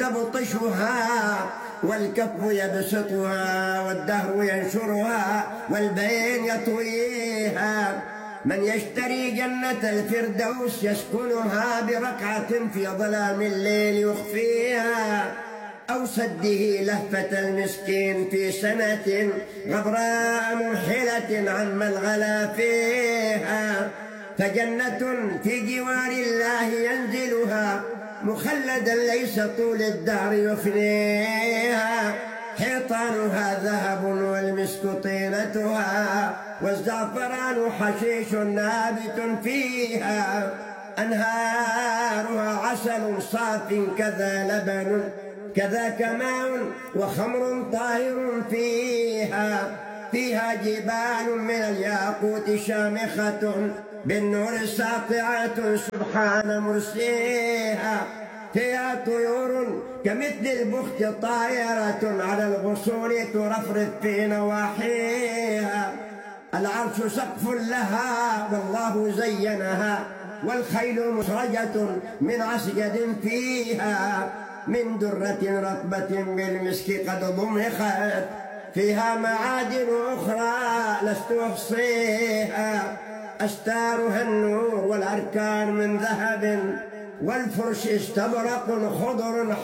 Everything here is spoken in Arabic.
يبطشها والكف يبسطها والدهر ينشرها والبين يطويها. من يشتري جنة الفردوس يسكنها بركعة في ظلام الليل يخفيها، أو سده لهفة المسكين في سنة غبراء منحلة عما الغلا فيها. فجنة في جوار الله ينزلها مخلدا ليس طول الدهر يفنيها. حيطانها ذهب والمسك طينتها والزعفران حشيش نابت فيها. أنهارها عسل صاف كذا لبن كذاك ماء وخمر طاهر فيها. فيها جبال من الياقوت شامخة بالنور ساطعة سبحان مرسيها. فيها طيور كمثل البخت طائرة على الغصون ترفرف في نواحيها. العرش سقف لها والله زينها، والخيل مسرجة من عسجد فيها. من درة رطبة بالمسك قد ضمخت، فيها معادن أخرى لست أحصيها. أستارها النور والأركان من ذهب، والفرش استبرق خضر